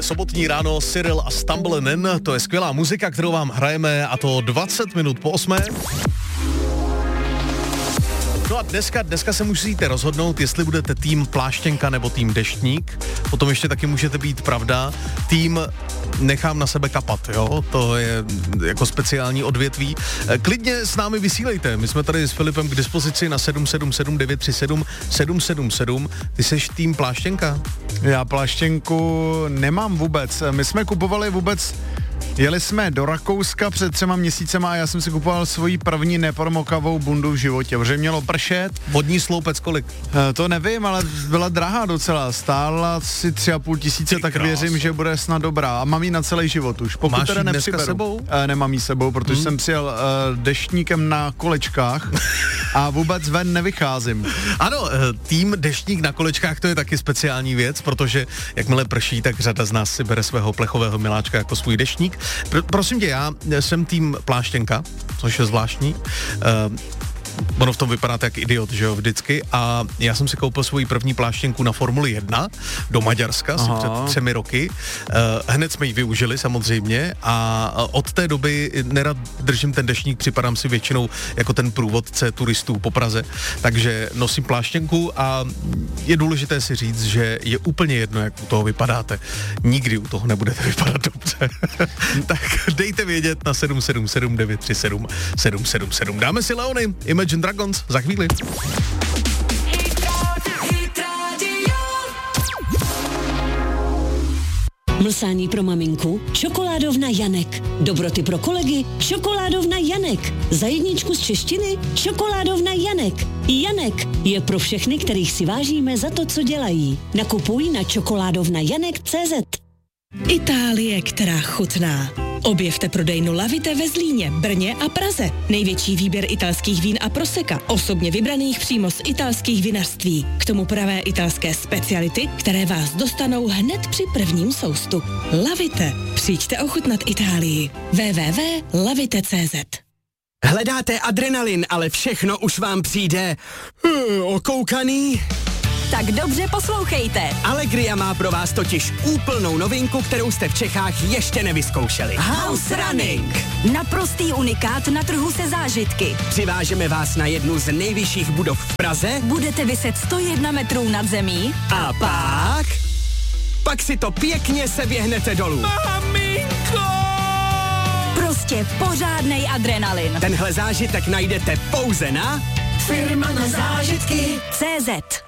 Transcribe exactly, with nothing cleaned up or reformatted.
Sobotní ráno Cyril a Stumblenin, to je skvělá muzika, kterou vám hrajeme, a to dvacet minut po osmé. No a dneska, dneska se musíte rozhodnout, jestli budete tým pláštěnka nebo tým deštník. Potom ještě taky můžete být pravda. Tým nechám na sebe kapat, jo? To je jako speciální odvětví. Klidně s námi vysílejte. My jsme tady s Filipem k dispozici na sedm sedm sedm devět tři sedm sedm sedm sedm. Ty seš tým pláštěnka? Já pláštěnku nemám vůbec. My jsme kupovali vůbec... Jeli jsme do Rakouska před třema měsícema a já jsem si kupoval svoji první nepromokavou bundu v životě, protože mělo pršet. Vodní sloupec kolik? E, to nevím, ale byla drahá docela. Stála si tři a půl tisíce, Ty tak krás. Věřím, že bude snad dobrá. A mám ji na celý život už. Pokud Máš teda dneska sebou? E, nemám ji sebou, protože hmm. jsem přijel e, deštníkem na kolečkách a vůbec ven nevycházím. Ano, tým deštník na kolečkách, to je taky speciální věc, protože jakmile prší, tak řada z nás si bere svého plechového miláčka jako svůj deštník. Pr- prosím tě, já jsem tým pláštěnka, což je zvláštní. Uh, ono v tom vypadá jak idiot, že jo, vždycky. A já jsem si koupil svoji první pláštěnku na Formuli jedna do Maďarska asi před třemi roky. Uh, hned jsme ji využili samozřejmě a od té doby nerad držím ten deštník, připadám si většinou jako ten průvodce turistů po Praze. Takže nosím pláštěnku a je důležité si říct, že je úplně jedno, jak u toho vypadáte. Nikdy u toho nebudete vypadat dobře. Tak dejte vědět na sedm sedm sedm devět tři sedm sedm sedm sedm. Dáme si Leony, Imagine Dragons za chvíli. Mlsání pro maminku? Čokoládovna Janek. Dobroty pro kolegy? Čokoládovna Janek. Za jedničku z češtiny? Čokoládovna Janek. Janek je pro všechny, kterých si vážíme za to, co dělají. Nakupuj na čokoládovna janek tečka cé zet. Itálie, která chutná. Objevte prodejnu Lavite ve Zlíně, Brně a Praze. Největší výběr italských vín a proseka, osobně vybraných přímo z italských vinařství. K tomu pravé italské speciality, které vás dostanou hned při prvním soustu. Lavite. Přijďte ochutnat Itálii. w w w tečka lavite tečka cé zet. Hledáte adrenalin, ale všechno už vám přijde uh, okoukaný? Tak dobře poslouchejte. Allegria má pro vás totiž úplnou novinku, kterou jste v Čechách ještě nevyzkoušeli. House Running. Naprostý unikát na trhu se zážitky. Přivážeme vás na jednu z nejvyšších budov v Praze. Budete viset sto jedna metrů nad zemí. A pak... Pak si to pěkně seběhnete dolů. Maminko! Prostě pořádnej adrenalin. Tenhle zážitek najdete pouze na... Firma na zážitky tečka cé zet.